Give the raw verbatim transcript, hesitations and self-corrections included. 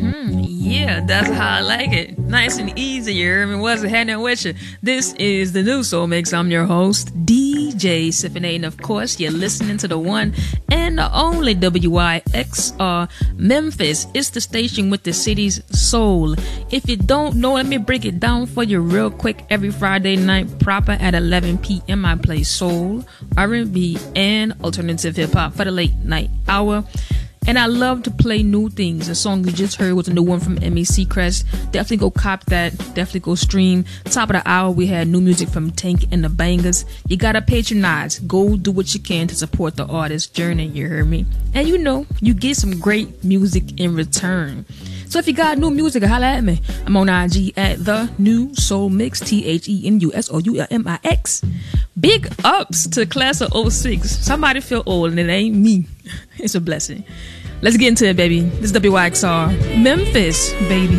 Yeah, that's how I like it. Nice and easy, you hear me? What's happening with you? This is the new Soul Mix. I'm your host, D J Siphonade, and of course, you're listening to the one and the only W I X R Memphis. It's the station with the city's soul. If you don't know, let me break it down for you real quick. Every Friday night, proper at eleven p.m., I play soul, R and B, and alternative hip-hop for the late night hour. And I love to play new things. The song you just heard was a new one from M A Seacrest. Definitely go cop that. Definitely go stream. Top of the hour, we had new music from Tank and the Bangers. You gotta patronize. Go do what you can to support the artist's journey, you heard me? And you know, you get some great music in return. So if you got new music, holla at me. I'm on I G at The New Soul Mix, T H E N U S O U L M I X. Big ups to the class of oh six. Somebody feel old and it ain't me. It's a blessing. Let's get into it, baby. This is W I X R Memphis, baby.